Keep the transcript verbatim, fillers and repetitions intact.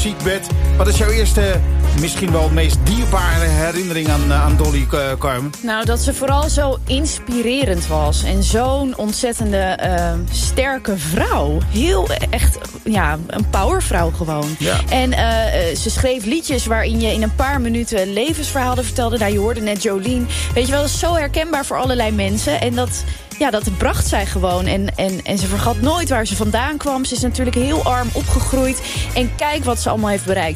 ziekbed. Wat is jouw eerste, misschien wel meest dierbare herinnering aan, uh, aan Dolly, uh, Carmen? Nou, dat ze vooral zo inspirerend was. En zo'n ontzettende uh, sterke vrouw. Heel echt, ja, een powervrouw gewoon. Ja. En uh, ze schreef liedjes waarin je in een paar minuten levensverhalen vertelde. Nou, je hoorde net Jolien. Weet je wel, dat is zo herkenbaar voor allerlei mensen. En dat... Ja, dat bracht zij gewoon. En, en, en ze vergat nooit waar ze vandaan kwam. Ze is natuurlijk heel arm opgegroeid. En kijk wat ze allemaal heeft bereikt.